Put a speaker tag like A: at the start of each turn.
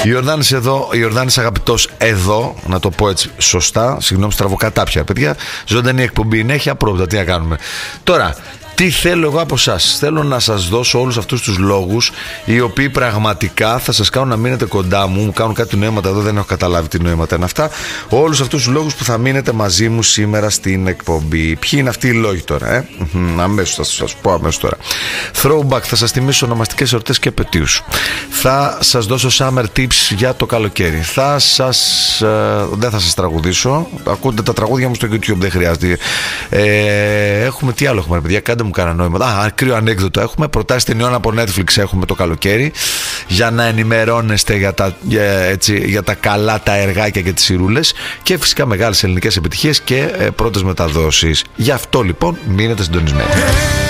A: Ιορδάνης εδώ, Ιορδάνης αγαπητός εδώ, να το πω έτσι σωστά. Συγγνώμη, στραβοκατάπια, παιδιά. Ζωντανή εκπομπή είναι, έχει απρόπτα. Τι να κάνουμε τώρα. Τι θέλω εγώ από εσάς? Θέλω να σας δώσω όλους αυτούς τους λόγους οι οποίοι πραγματικά θα σας κάνουν να μείνετε κοντά μου. Μου κάνουν κάτι νοήματα εδώ, δεν έχω καταλάβει τι νοήματα είναι αυτά. Όλους αυτούς τους λόγους που θα μείνετε μαζί μου σήμερα στην εκπομπή. Ποιοι είναι αυτοί οι λόγοι τώρα, αμέσως θα σας πω αμέσως τώρα. Throwback, θα σας θυμίσω ονομαστικές εορτές και επετείους. Θα σας δώσω summer tips για το καλοκαίρι. Δεν θα σας τραγουδήσω. Ακούτε τα τραγούδια μου στο YouTube, δεν χρειάζεται. Έχουμε τι άλλο έχουμε, παιδιά? Κάντε μου κανένα νόημα. Κρύο ανέκδοτο έχουμε. Προτάσεις ταινιών από Netflix έχουμε το καλοκαίρι. Για να ενημερώνεστε για τα καλά τα εργάκια και τις σειρούλες. Και φυσικά μεγάλες ελληνικές επιτυχίες και πρώτες μεταδόσεις. Γι' αυτό λοιπόν μείνετε συντονισμένοι.